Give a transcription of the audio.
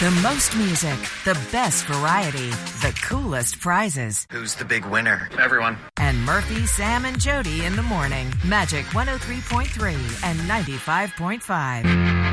The most music, the best variety, the coolest prizes. Who's the big winner? Everyone. And Murphy, Sam, and Jody in the morning. Magic 103.3 and 95.5.